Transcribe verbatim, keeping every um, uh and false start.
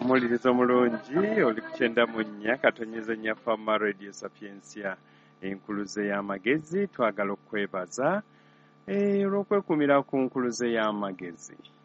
Omulirizo mulungi oli ku kyenda mu nnya katonyeza nnya Fama Radio Sapiensia enkuluze y'amagezi twagala okwebaza olw'okwekumira ku nkuluze y'amagezi